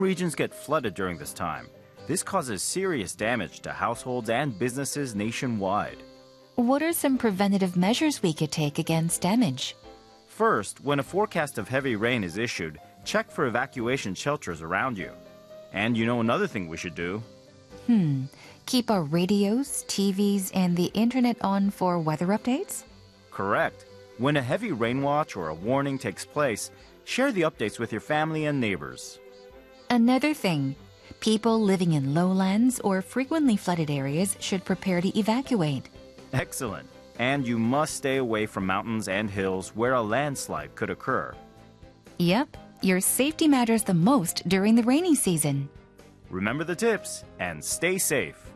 Regions get flooded during this time. This causes serious damage to households and businesses nationwide. What are some preventative measures we could take against damage? First, when a forecast of heavy rain is issued, check for evacuation shelters around you. And you know another thing we should do? Keep our radios, TVs, and the internet on for weather updates? Correct. When a heavy rain watch or a warning takes place, share the updates with your family and neighbors. Another thing, people living in lowlands or frequently flooded areas should prepare to evacuate. Excellent. And you must stay away from mountains and hills where a landslide could occur. Yep, your safety matters the most during the rainy season. Remember the tips and stay safe.